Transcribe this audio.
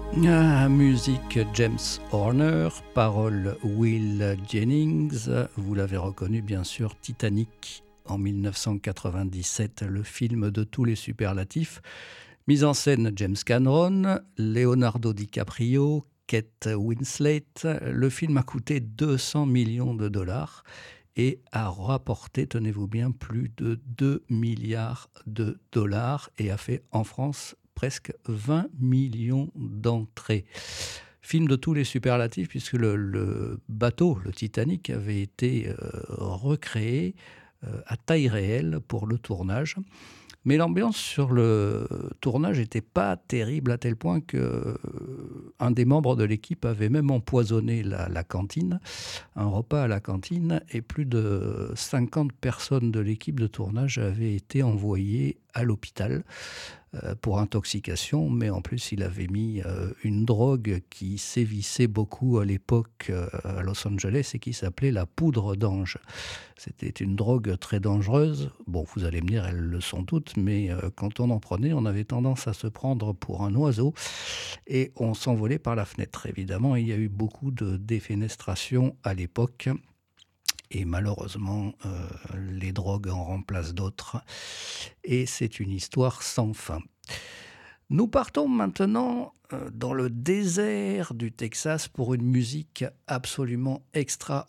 Musique James Horner, paroles Will Jennings. Vous l'avez reconnu bien sûr, Titanic en 1997, le film de tous les superlatifs. Mise en scène James Cameron, Leonardo DiCaprio, Kate Winslet. Le film a coûté 200 millions de dollars et a rapporté, tenez-vous bien, plus de 2 milliards de dollars et a fait en France presque 20 millions d'entrées. Film de tous les superlatifs puisque le bateau, le Titanic, avait été recréé à taille réelle pour le tournage. Mais l'ambiance sur le tournage n'était pas terrible à tel point qu'un des membres de l'équipe avait même empoisonné la cantine, un repas à la cantine, et plus de 50 personnes de l'équipe de tournage avaient été envoyées à l'hôpital pour intoxication, mais en plus il avait mis une drogue qui sévissait beaucoup à l'époque à Los Angeles et qui s'appelait la poudre d'ange. C'était une drogue très dangereuse. Bon, vous allez me dire, elles le sont toutes, mais quand on en prenait, on avait tendance à se prendre pour un oiseau et on s'envolait par la fenêtre. Évidemment, il y a eu beaucoup de défenestration à l'époque. Et malheureusement, les drogues en remplacent d'autres. Et c'est une histoire sans fin. Nous partons maintenant dans le désert du Texas pour une musique absolument extraordinaire.